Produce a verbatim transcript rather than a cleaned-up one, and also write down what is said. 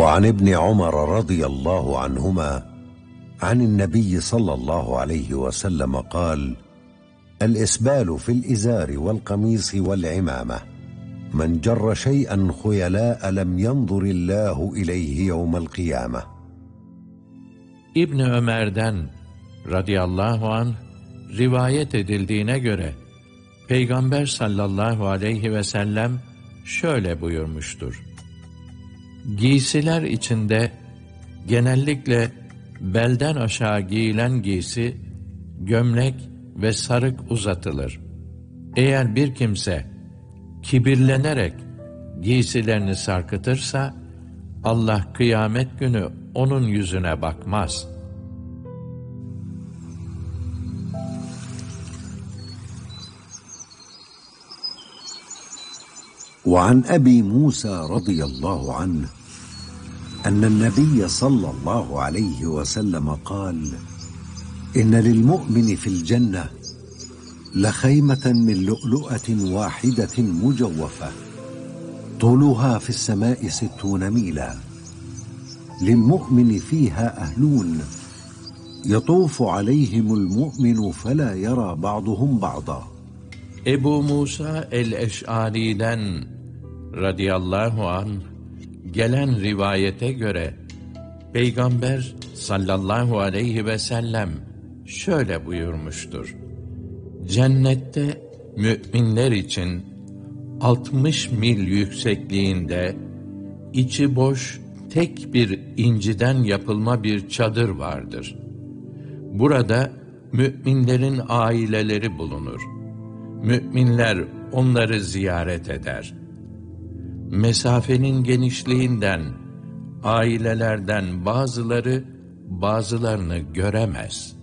وعن ابن عمر رضي الله عنهما عن النبي صلى الله عليه وسلم قال: الإسبال في الإزار والقميص والعمامة، من جر شيئا خيلاء لم ينظر الله إليه يوم القيامة. İbni Ömer'den radıyallahu anh rivayet edildiğine göre Peygamber sallallahu aleyhi ve sellem şöyle buyurmuştur: Giysiler içinde genellikle belden aşağı giyilen giysi, gömlek ve sarık uzatılır. Eğer bir kimse kibirlenerek giysilerini sarkıtırsa, Allah kıyamet günü onun yüzüne bakmaz. وعن أبي موسى رضي الله عنه أن النبي صلى الله عليه وسلم قال: إن للمؤمن في الجنة لخيمة من لؤلؤة واحدة مجوفة طولها في السماء ستون ميلا، للمؤمن فيها أهلون يطوف عليهم المؤمن فلا يرى بعضهم بعضا. Ebu Musa el-Eş'ari'den radıyallahu anh gelen rivayete göre Peygamber sallallahu aleyhi ve sellem şöyle buyurmuştur: Cennette müminler için altmış mil yüksekliğinde içi boş tek bir inciden yapılma bir çadır vardır. Burada müminlerin aileleri bulunur. Müminler onları ziyaret eder. Mesafenin genişliğinden ailelerden bazıları bazılarını göremez.